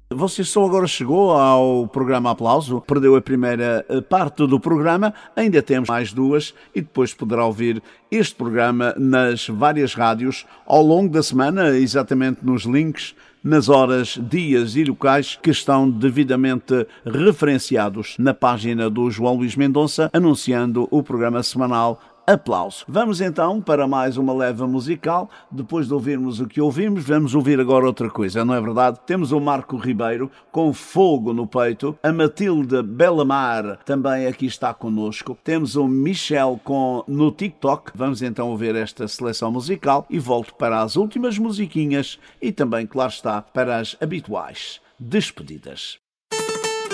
Você só agora chegou ao programa Aplauso, perdeu a primeira parte do programa, ainda temos mais duas e depois poderá ouvir este programa nas várias rádios ao longo da semana, exatamente nos links, nas horas, dias e locais que estão devidamente referenciados na página do João Luís Mendonça, anunciando o programa semanal Aplauso. Vamos então para mais uma leva musical. Depois de ouvirmos o que ouvimos, vamos ouvir agora outra coisa, não é verdade? Temos o Marco Ribeiro com Fogo no Peito, a Matilde Belamar também aqui está connosco, temos o Michel com No TikTok. Vamos então ouvir esta seleção musical e volto para as últimas musiquinhas e também, claro está, para as habituais despedidas.